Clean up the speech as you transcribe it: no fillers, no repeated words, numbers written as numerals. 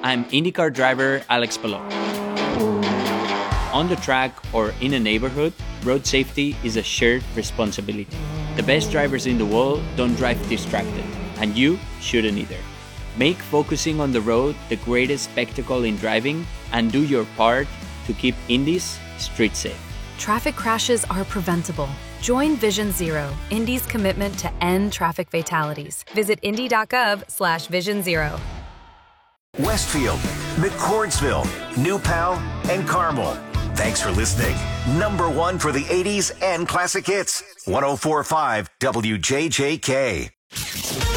I'm IndyCar driver Alex Palou. On the track or in a neighborhood, road safety is a shared responsibility. The best drivers in the world don't drive distracted, and you shouldn't either. Make focusing on the road the greatest spectacle in driving, and do your part to keep Indy's street safe. Traffic crashes are preventable. Join Vision Zero, Indy's commitment to end traffic fatalities. Visit indy.gov/Vision Zero. Westfield, McCordsville, New Pal, and Carmel. Thanks for listening. Number one for the 80s and classic hits. 104.5 WJJK.